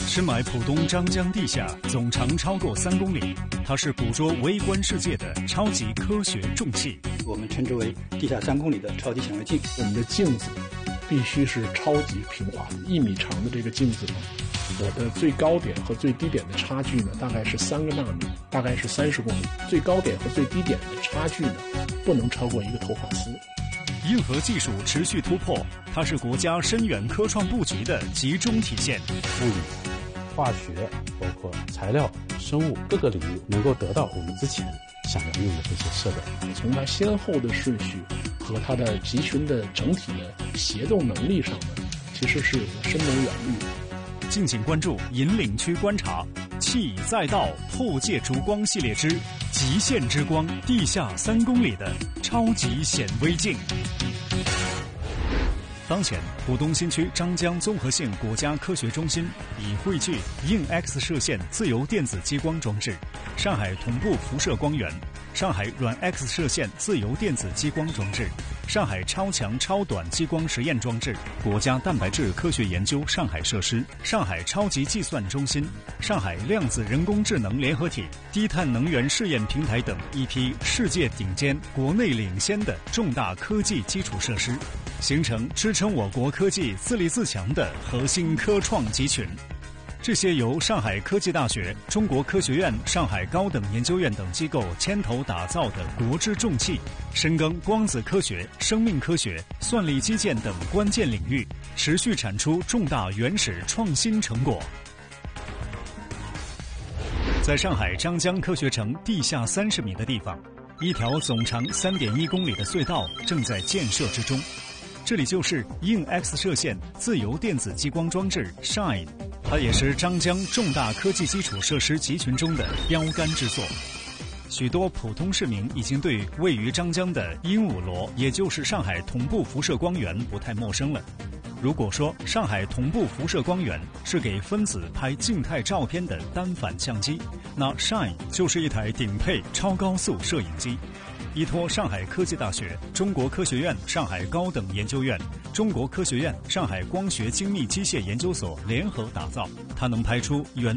深埋浦东张江地下，总长超过3公里。它是捕捉微观世界的超级科学重器， 我们称之为地下3公里的超级显微镜。 我们的镜子必须是超级平滑的，1米长的这个镜子呢，我的最高点和最低点的差距呢，大概是3个纳米，大概是30公里。最高点和最低点的差距呢，不能超过1个头发丝。 硬核技术持续突破，它是国家深远科创布局的集中体现。 物理、化学，包括材料、生物各个领域能够得到我们之前想要用的这些设备。 从它先后的顺序和它的集群的整体的协作能力上呢，其实是有着深谋远虑的。 敬请关注引领区观察，气再到破界烛光系列之极限之光地下3公里的超级显微镜。当前，浦东新区张江综合性国家科学中心已汇聚硬 X 射线自由电子激光装置、上海同步辐射光源、上海软 X 射线自由电子激光装置、上海超强超短激光实验装置、国家蛋白质科学研究上海设施、上海超级计算中心、上海量子人工智能联合体、低碳能源试验平台等一批世界顶尖、国内领先的重大科技基础设施，形成支撑我国科技自立自强的核心科创集群。这些由上海科技大学、中国科学院上海高等研究院等机构牵头打造的国之重器，深耕光子科学、生命科学、算力基建等关键领域，持续产出重大原始创新成果。在上海张江科学城地下30米的地方，一条总长3.1公里的隧道正在建设之中。这里就是硬 X 射线自由电子激光装置 SHINE， 它也是张江重大科技基础设施集群中的标杆之作。许多普通市民已经对位于张江的鹦鹉螺，也就是上海同步辐射光源不太陌生了。如果说上海同步辐射光源是给分子拍静态照片的单反相机，那 SHINE 就是一台顶配超高速摄影机。依托上海科技大学、中国科学院上海高等研究院、中国科学院上海光学精密机械研究所联合打造，它能拍出原